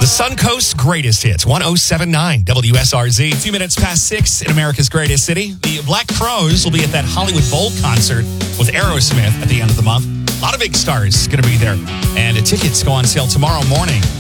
Suncoast Greatest Hits, 107.9 WSRZ. A few minutes past 6 in America's greatest city. The Black Crowes will be at that Hollywood Bowl concert with Aerosmith at the end of the month. A lot of big stars going to be there. And the tickets go on sale tomorrow morning.